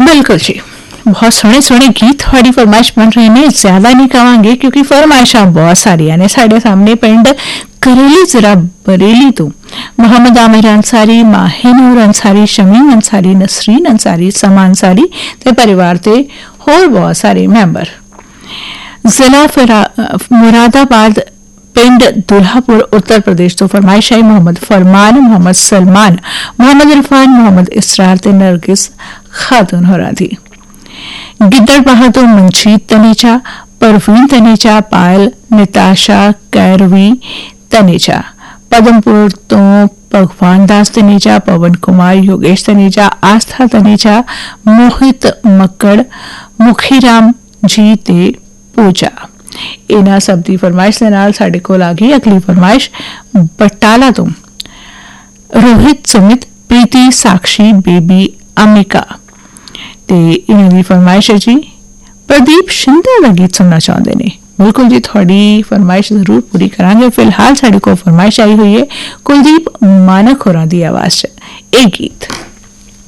बिल्कुल जी, बहुत सोहने सोहने गीत थोड़ी फरमाइश बन रहे ने, ज्यादा नहीं कहांगे क्योंकि फरमाइशां बहुत सारियां ने साडे सामने। पिंड करेली जरा बरेली तो मोहम्मद आमिर अंसारी, माहिनूर अंसारी, शमीम अंसारी, नसरीन अंसारी, समा अंसारी ते परिवार ते होर बहुत सारे मैंबर। जिला मुरादाबाद पिंड दुल्हापुर उत्तर प्रदेश तो फरमाइश आई मोहम्मद फरमान, मोहम्मद सलमान, मोहम्मद इरफान, मोहम्मद इसरार ते नरगिस खातून होरा थी। गिद्दड़ बहादुर मंजीत तनेजा, परवीन तनेजा, पायल निताशा कैरवी तनेजा। पदमपुर तो भगवान दास तनेजा, पवन कुमार, योगेश तनेजा, आस्था तनेजा, मोहित मक्कड़, मुखीराम जी ते पूजा। इन्हां सब दी फरमाइश दे नाल साडे कोल आ गई अगली फरमाइश बटाला तो रोहित, सुमित, प्रीति, साक्षी, बेबी, अमिका ते इन्हां दी फरमाइश है जी प्रदीप शिंदे दा गीत सुनना चाहते ने। बिल्कुल जी, थोड़ी फरमाइश जरूर पूरी करांगे। फिलहाल साडे को फरमाइश आई हुई है कुलदीप मानक होरां दी आवाज च एक गीत।